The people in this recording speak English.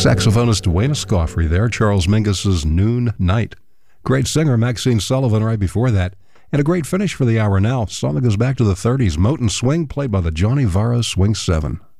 Saxophonist Wayne Escoffery there, Charles Mingus's Noon Night. Great singer Maxine Sullivan right before that. And a great finish for the hour now. Song that goes back to the 30s, Moten Swing, played by the Johnny Varro Swing 7.